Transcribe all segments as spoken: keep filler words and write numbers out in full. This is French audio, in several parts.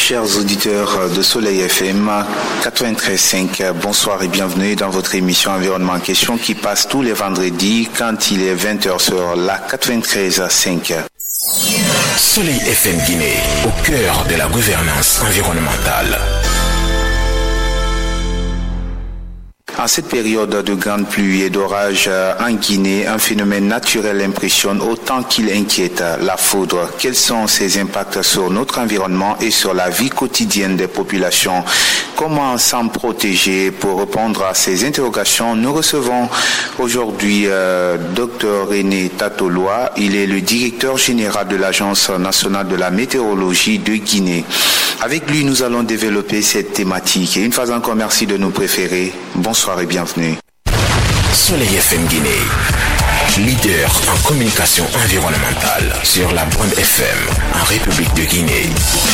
Chers auditeurs de Soleil F M quatre-vingt-treize virgule cinq, bonsoir et bienvenue dans votre émission Environnement en question qui passe tous les vendredis quand il est vingt heures sur la quatre-vingt-treize virgule cinq. Soleil F M Guinée, au cœur de la gouvernance environnementale. En cette période de grandes pluies et d'orages en Guinée, un phénomène naturel impressionne autant qu'il inquiète, la foudre. Quels sont ses impacts sur notre environnement et sur la vie quotidienne des populations? Comment s'en protéger? Pour répondre à ces interrogations, nous recevons aujourd'hui euh, Dr René Tatoloa. Il est le directeur général de l'Agence nationale de la météorologie de Guinée. Avec lui, nous allons développer cette thématique. Et une fois encore, merci de nous préférer. Bonsoir et bienvenue. Soleil F M Guinée, leader en communication environnementale sur la bande F M en République de Guinée.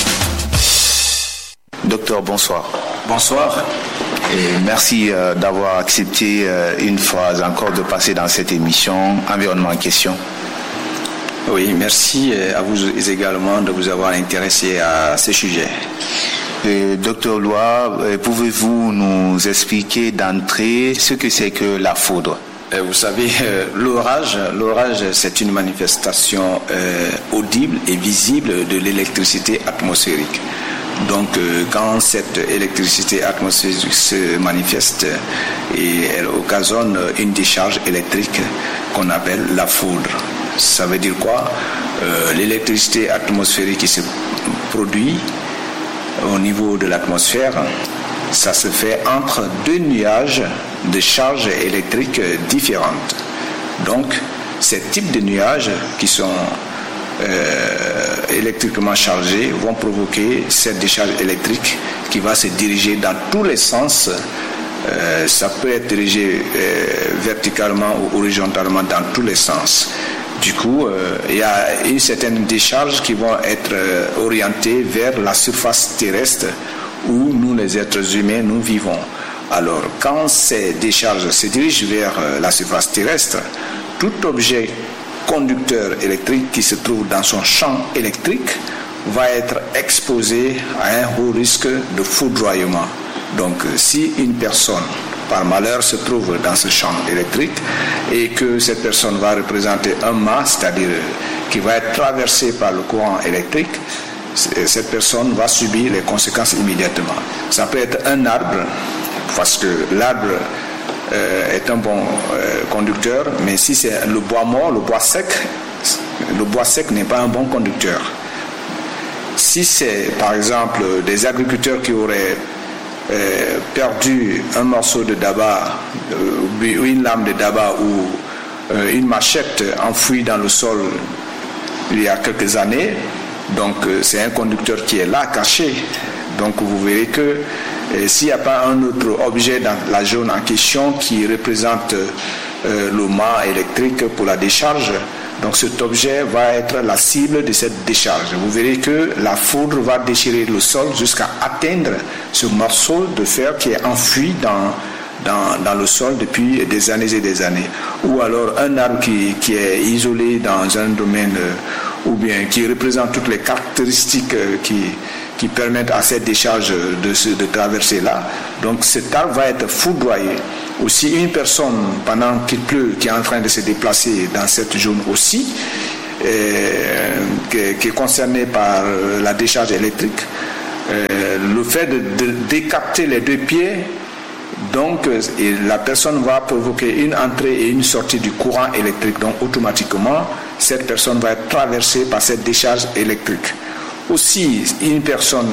Docteur, bonsoir. Bonsoir. Et merci euh, d'avoir accepté euh, une fois encore de passer dans cette émission Environnement en question. Oui, merci à vous également de vous avoir intéressé à ce sujet. Et, Docteur Loa, pouvez-vous nous expliquer d'entrée ce que c'est que la foudre? Vous savez, l'orage, l'orage, c'est une manifestation euh, audible et visible de l'électricité atmosphérique. Donc, euh, quand cette électricité atmosphérique se manifeste et elle occasionne une décharge électrique qu'on appelle la foudre. Ça veut dire quoi? euh, L'électricité atmosphérique qui se produit au niveau de l'atmosphère, ça se fait entre deux nuages de charges électriques différentes. Donc, ces types de nuages qui sont euh, électriquement chargés vont provoquer cette décharge électrique qui va se diriger dans tous les sens. Euh, ça peut être dirigé euh, verticalement ou horizontalement dans tous les sens. Du coup, euh, il y a une certaine décharge qui vont être euh, orientées vers la surface terrestre où nous, les êtres humains, nous vivons. Alors, quand ces décharges se dirigent vers euh, la surface terrestre, tout objet conducteur électrique qui se trouve dans son champ électrique va être exposé à un haut risque de foudroiement. Donc, si une personne, par malheur, se trouve dans ce champ électrique et que cette personne va représenter un mât, c'est-à-dire qui va être traversé par le courant électrique, cette personne va subir les conséquences immédiatement. Ça peut être un arbre, parce que l'arbre euh, est un bon euh, conducteur, mais si c'est le bois mort, le bois sec, le bois sec n'est pas un bon conducteur. Si c'est, par exemple, des agriculteurs qui auraient Euh, perdu un morceau de daba, euh, ou une lame de daba ou euh, une machette enfouie dans le sol il y a quelques années, donc euh, c'est un conducteur qui est là, caché. Donc vous verrez que euh, s'il n'y a pas un autre objet dans la zone en question qui représente euh, le mât électrique pour la décharge, donc cet objet va être la cible de cette décharge. Vous verrez que la foudre va déchirer le sol jusqu'à atteindre ce morceau de fer qui est enfoui dans, dans, dans le sol depuis des années et des années. Ou alors un arbre qui, qui est isolé dans un domaine euh, ou bien qui représente toutes les caractéristiques euh, qui, qui permettent à cette décharge de, de traverser là. Donc cet arbre va être foudroyé. Aussi, une personne, pendant qu'il pleut, qui est en train de se déplacer dans cette zone aussi, euh, qui, qui est concernée par la décharge électrique, euh, le fait de, de décapter les deux pieds, donc et la personne va provoquer une entrée et une sortie du courant électrique. Donc automatiquement, cette personne va être traversée par cette décharge électrique. Aussi, une personne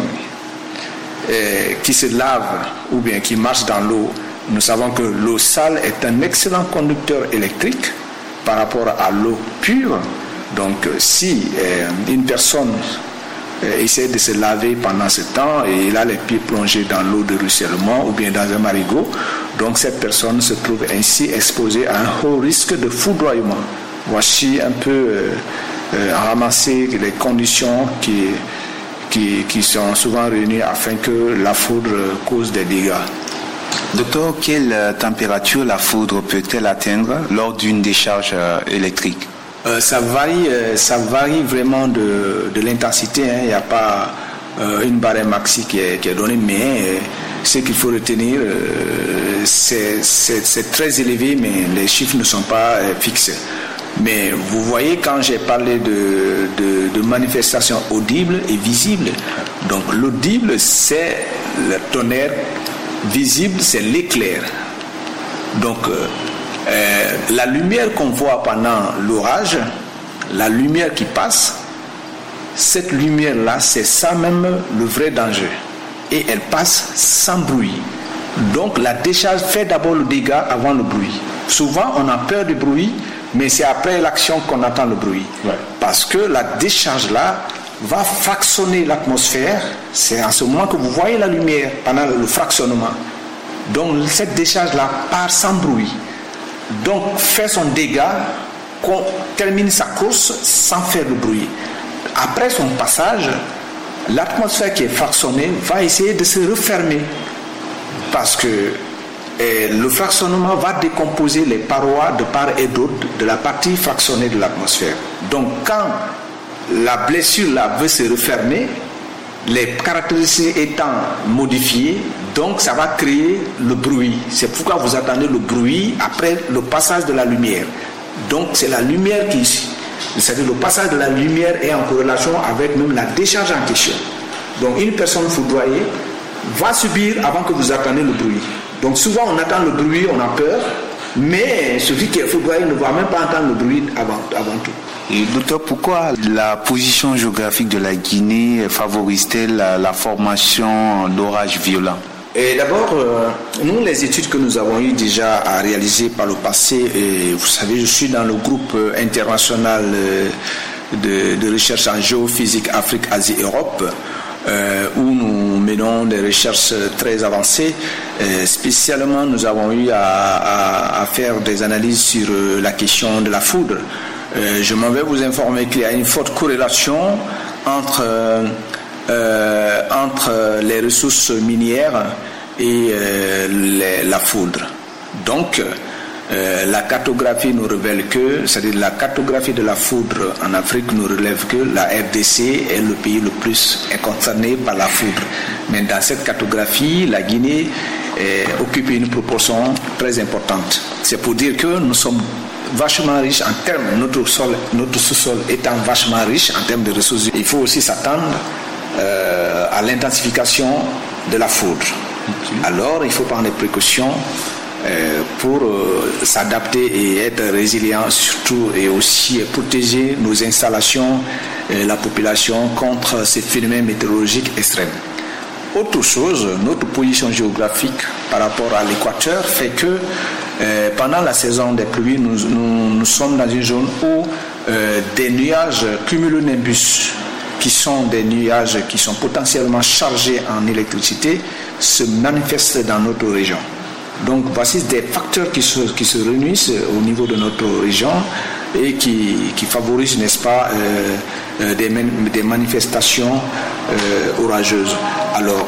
euh, qui se lave ou bien qui marche dans l'eau, nous savons que l'eau sale est un excellent conducteur électrique par rapport à l'eau pure. Donc, si euh, une personne euh, essaie de se laver pendant ce temps et il a les pieds plongés dans l'eau de ruissellement ou bien dans un marigot, donc cette personne se trouve ainsi exposée à un haut risque de foudroiement. Voici un peu euh, euh, ramasser les conditions qui, qui, qui sont souvent réunies afin que la foudre cause des dégâts. Docteur, quelle température la foudre peut-elle atteindre lors d'une décharge électrique? euh, ça varie, ça varie vraiment de, de l'intensité. Hein. Il n'y a pas euh, une barème maxi qui est, qui est donnée, mais euh, ce qu'il faut retenir, euh, c'est, c'est, c'est très élevé, mais les chiffres ne sont pas euh, fixés. Mais vous voyez, quand j'ai parlé de, de, de manifestations audibles et visibles, donc l'audible, c'est le tonnerre, visible, c'est l'éclair. Donc, euh, euh, la lumière qu'on voit pendant l'orage, la lumière qui passe, cette lumière-là, c'est ça même le vrai danger. Et elle passe sans bruit. Donc, la décharge fait d'abord le dégât avant le bruit. Souvent, on a peur du bruit, mais c'est après l'action qu'on attend le bruit. Ouais. Parce que la décharge là va fractionner l'atmosphère. C'est en ce moment que vous voyez la lumière pendant le fractionnement. Donc cette décharge là part sans bruit. Donc fait son dégât, qu'on termine sa course sans faire de bruit. Après son passage, l'atmosphère qui est fractionnée va essayer de se refermer. Parce que et le fractionnement va décomposer les parois de part et d'autre de la partie fractionnée de l'atmosphère. Donc quand la blessure là veut se refermer, les caractéristiques étant modifiées, donc ça va créer le bruit. C'est pourquoi vous attendez le bruit après le passage de la lumière. Donc c'est la lumière qui, c'est-à-dire le passage de la lumière est en corrélation avec même la décharge en question. Donc une personne foudroyée va subir avant que vous attendiez le bruit. Donc souvent on attend le bruit, on a peur, mais celui qui est foudroyé ne va même pas entendre le bruit avant, avant tout. Et docteur, pourquoi la position géographique de la Guinée favorise-t-elle la, la formation d'orages violents? Et d'abord, euh, nous, les études que nous avons eu déjà à réaliser par le passé, et vous savez, je suis dans le groupe international de, de recherche en géophysique Afrique, Asie, Europe, Euh, où nous menons des recherches très avancées. Euh, spécialement, nous avons eu à, à, à faire des analyses sur euh, la question de la foudre. Euh, je m'en vais vous informer qu'il y a une forte corrélation entre, euh, euh, entre les ressources minières et euh, les, la foudre. Donc, Euh, la cartographie nous révèle que, c'est-à-dire la cartographie de la foudre en Afrique nous relève que la R D C est le pays le plus concerné par la foudre. Mais dans cette cartographie, la Guinée eh, occupe une proportion très importante. C'est pour dire que nous sommes vachement riches en termes, notre sol, notre sous-sol étant vachement riche en termes de ressources. Il faut aussi s'attendre euh, à l'intensification de la foudre. Alors, il faut prendre des précautions Euh, pour euh, s'adapter et être résilient surtout, et aussi euh, protéger nos installations et la population contre ces phénomènes météorologiques extrêmes. Autre chose, notre position géographique par rapport à l'équateur fait que euh, pendant la saison des pluies, nous, nous, nous sommes dans une zone où euh, des nuages cumulonimbus, qui sont des nuages qui sont potentiellement chargés en électricité, se manifestent dans notre région. Donc voici des facteurs qui se, qui se réunissent au niveau de notre région et qui, qui favorisent, n'est-ce pas, euh, des, des manifestations euh, orageuses. Alors,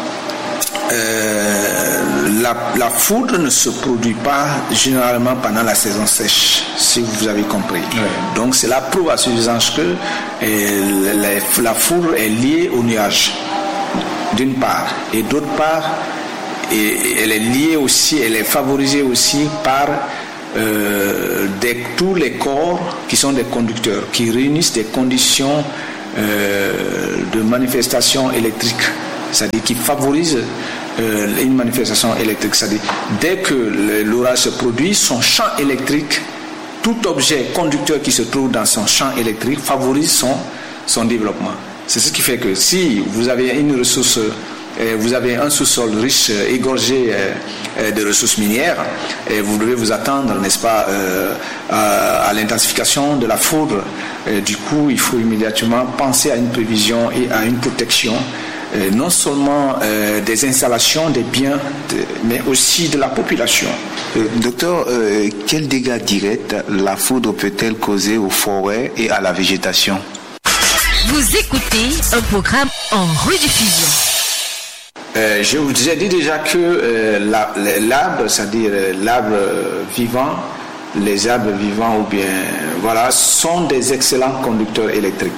euh, la, la foudre ne se produit pas généralement pendant la saison sèche, si vous avez compris. Ouais. Donc c'est la preuve à suffisance que euh, la, la foudre est liée aux nuages, d'une part, et d'autre part, et elle est liée aussi, elle est favorisée aussi par euh, des, tous les corps qui sont des conducteurs, qui réunissent des conditions euh, de manifestation électrique, c'est-à-dire qui favorisent euh, une manifestation électrique. C'est-à-dire dès que l'orage se produit, son champ électrique, tout objet conducteur qui se trouve dans son champ électrique favorise son, son développement. C'est ce qui fait que si vous avez une ressource, vous avez un sous-sol riche, égorgé de ressources minières, et vous devez vous attendre, n'est-ce pas, à l'intensification de la foudre. Du coup, il faut immédiatement penser à une prévision et à une protection, non seulement des installations, des biens, mais aussi de la population. Docteur, euh, quels dégâts directs la foudre peut-elle causer aux forêts et à la végétation? Vous écoutez un programme en rediffusion. Euh, je vous ai dit déjà que euh, la, l'arbre, c'est-à-dire euh, l'arbre vivant, les arbres vivants ou bien voilà, sont des excellents conducteurs électriques.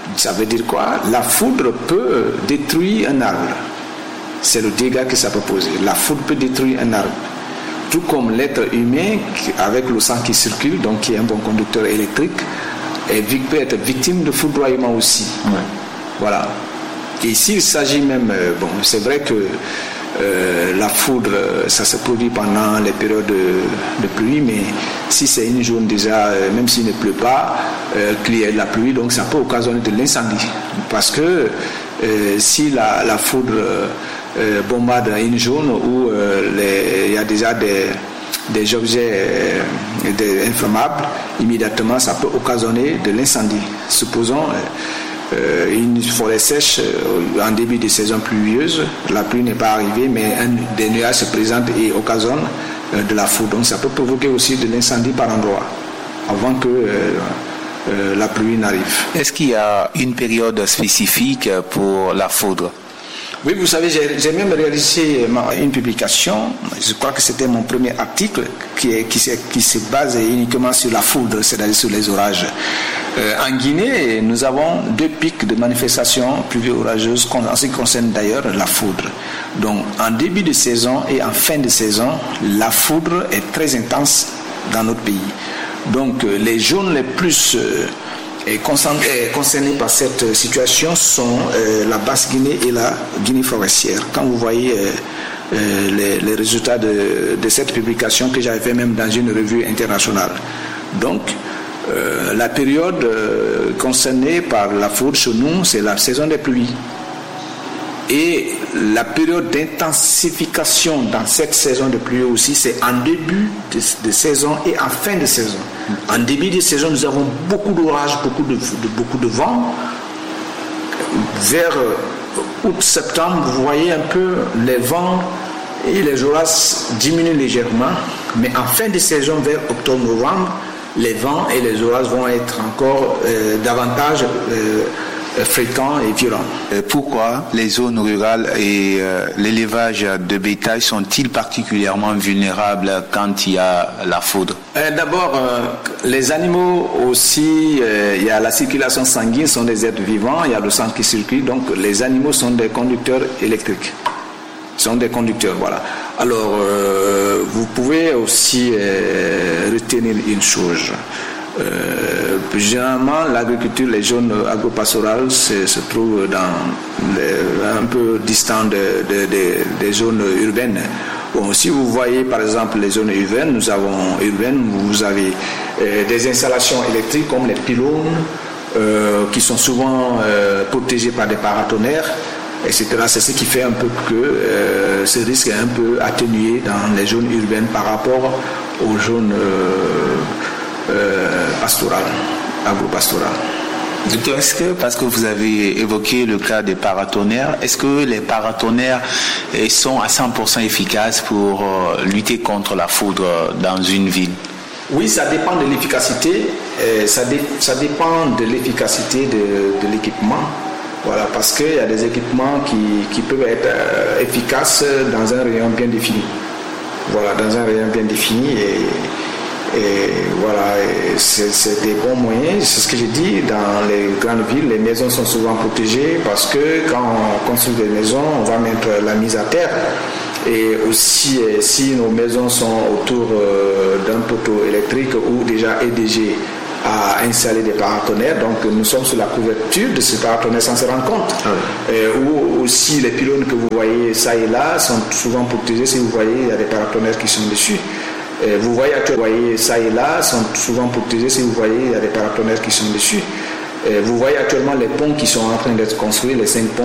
Ça veut dire quoi? La foudre peut détruire un arbre. C'est le dégât que ça peut poser. La foudre peut détruire un arbre. Tout comme l'être humain, avec le sang qui circule, donc qui est un bon conducteur électrique, et peut être victime de foudroiement aussi. Ouais. Voilà. Et ici, il s'agit même, euh, bon, c'est vrai que euh, la foudre, ça se produit pendant les périodes de, de pluie, mais si c'est une zone déjà, euh, même s'il ne pleut pas, euh, qu'il y a de la pluie, donc ça peut occasionner de l'incendie. Parce que euh, si la, la foudre euh, bombarde une zone où euh, les, il y a déjà des des objets euh, des inflammables, immédiatement ça peut occasionner de l'incendie. Supposons euh, une forêt sèche euh, en début de saison pluvieuse, la pluie n'est pas arrivée, mais un, des nuages se présentent et occasionnent euh, de la foudre. Donc ça peut provoquer aussi de l'incendie par endroit, avant que euh, euh, la pluie n'arrive. Est-ce qu'il y a une période spécifique pour la foudre? Oui, vous savez, j'ai, j'ai même réalisé une publication, je crois que c'était mon premier article, qui, est, qui, se, qui se base uniquement sur la foudre, c'est-à-dire sur les orages. Euh, en Guinée, nous avons deux pics de manifestations pluvio-orageuses, en ce qui concerne d'ailleurs la foudre. Donc, en début de saison et en fin de saison, la foudre est très intense dans notre pays. Donc, les zones les plus... Euh, Et concernés par cette situation sont euh, la Basse-Guinée et la Guinée forestière. Quand vous voyez euh, euh, les, les résultats de, de cette publication que j'avais fait même dans une revue internationale. Donc, euh, la période euh, concernée par la foudre chez nous, c'est la saison des pluies. Et la période d'intensification dans cette saison de pluie aussi, c'est en début de, de saison et en fin de saison. En début de saison, nous avons beaucoup d'orages, beaucoup de, de, beaucoup de vent. Vers août-septembre, vous voyez un peu les vents et les orages diminuent légèrement. Mais en fin de saison, vers octobre-novembre, les vents et les orages vont être encore euh, davantage... Euh, fréquents et violents. Pourquoi les zones rurales et euh, l'élevage de bétail sont-ils particulièrement vulnérables quand il y a la foudre? euh, D'abord, euh, les animaux aussi, euh, il y a la circulation sanguine, sont des êtres vivants, il y a le sang qui circule, donc les animaux sont des conducteurs électriques. Sont des conducteurs, voilà. Alors, euh, vous pouvez aussi euh, retenir une chose. Euh, généralement, l'agriculture, les zones agro-pastorales se, se trouvent dans les, un peu distant de, de, de, des zones urbaines. Bon, si vous voyez par exemple les zones urbaines, nous avons urbaines, vous avez euh, des installations électriques comme les pylônes euh, qui sont souvent euh, protégés par des paratonnerres, et cetera. C'est ce qui fait un peu que euh, ce risque est un peu atténué dans les zones urbaines par rapport aux zones euh, Euh, pastoral, agro-pastoral. Docteur, est-ce que, parce que vous avez évoqué le cas des paratonnerres, est-ce que les paratonnerres sont à cent pour cent efficaces pour euh, lutter contre la foudre dans une ville? Oui, ça dépend de l'efficacité, euh, ça, dé, ça dépend de l'efficacité de, de l'équipement. Voilà, parce qu'il y a des équipements qui, qui peuvent être euh, efficaces dans un rayon bien défini. Voilà, dans un rayon bien défini et Et voilà, et c'est, c'est des bons moyens. C'est ce que j'ai dit, dans les grandes villes, les maisons sont souvent protégées parce que quand on construit des maisons, on va mettre la mise à terre. Et aussi, si nos maisons sont autour d'un poteau électrique ou déjà E D G a installé des paratonnerres, donc nous sommes sur la couverture de ces paratonnerres sans se rendre compte. Ah oui. Et, ou aussi les pylônes que vous voyez ça et là sont souvent protégés. Si vous voyez, il y a des paratonnerres qui sont dessus. Et vous voyez actuellement, vous voyez ça et là sont souvent protégés. Si vous voyez, il y a des paratonnerres qui sont dessus. Et vous voyez actuellement les ponts qui sont en train d'être construits, les cinq ponts.